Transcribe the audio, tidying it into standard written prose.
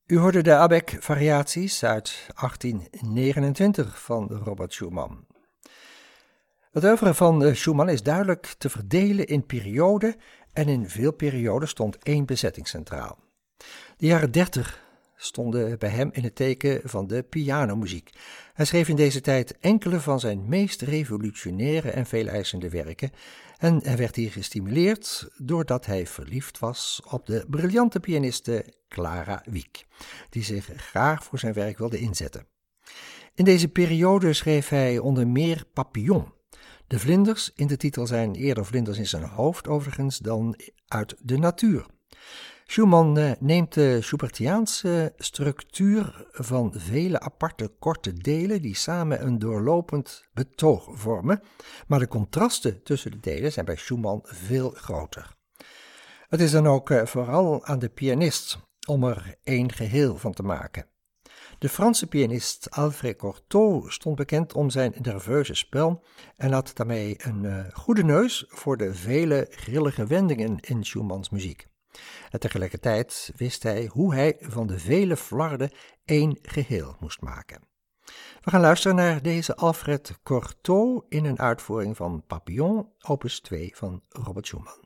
U hoorde de Abegg-variaties uit 1829 van Robert Schumann. Het oeuvre van Schumann is duidelijk te verdelen in perioden en in veel perioden stond één bezetting centraal. De jaren 30 stonden bij hem in het teken van de pianomuziek. Hij schreef in deze tijd enkele van zijn meest revolutionaire en veeleisende werken en hij werd hier gestimuleerd doordat hij verliefd was op de briljante pianiste Clara Wieck, die zich graag voor zijn werk wilde inzetten. In deze periode schreef hij onder meer Papillon. De vlinders in de titel zijn eerder vlinders in zijn hoofd overigens dan uit de natuur. Schumann neemt de Schubertiaanse structuur van vele aparte korte delen die samen een doorlopend betoog vormen, maar de contrasten tussen de delen zijn bij Schumann veel groter. Het is dan ook vooral aan de pianist om er één geheel van te maken. De Franse pianist Alfred Cortot stond bekend om zijn nerveuze spel en had daarmee een goede neus voor de vele grillige wendingen in Schumanns muziek. En tegelijkertijd wist hij hoe hij van de vele flarden één geheel moest maken. We gaan luisteren naar deze Alfred Cortot in een uitvoering van Papillon, opus 2 van Robert Schumann.